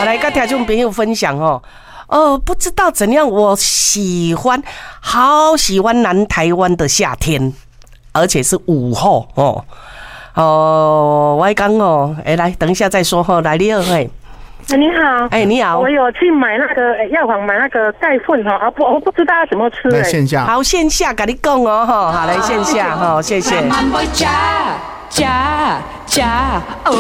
来跟听众朋友分享不知道怎样，我好喜欢南台湾的夏天，而且是午后我还讲来等一下再说来你好你好， 你好， 我有去买那个药房买那个钙粉我不知道要怎么吃。 来线下， 好，线下跟你讲好，来线下谢谢。